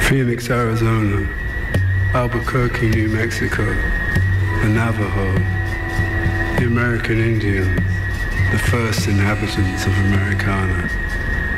Phoenix, Arizona, Albuquerque, New Mexico, the Navajo, the American Indians, the first inhabitants of Americana.